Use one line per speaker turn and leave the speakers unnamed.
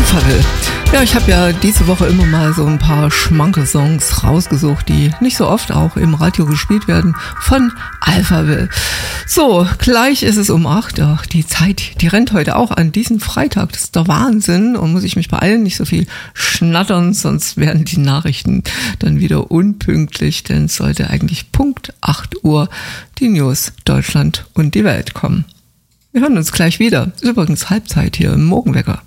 Alphaville. Ja, ich habe ja diese Woche immer mal so ein paar schmanke Songs rausgesucht, die nicht so oft auch im Radio gespielt werden, von Alphaville. So, gleich ist es um 8. Ach, die Zeit, die rennt heute auch an diesem Freitag. Das ist der Wahnsinn. Und muss ich mich beeilen, nicht so viel schnattern, sonst werden die Nachrichten dann wieder unpünktlich, denn es sollte eigentlich Punkt 8 Uhr die News Deutschland und die Welt kommen. Wir hören uns gleich wieder. Übrigens Halbzeit hier im Morgenwecker.